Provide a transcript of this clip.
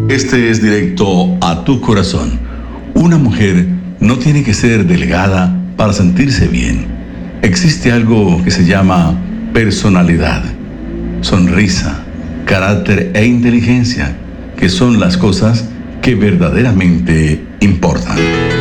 Este es directo a tu corazón. Una mujer no tiene que ser delgada para sentirse bien. Existe algo que se llama personalidad, sonrisa, carácter e inteligencia, que son las cosas que verdaderamente importan.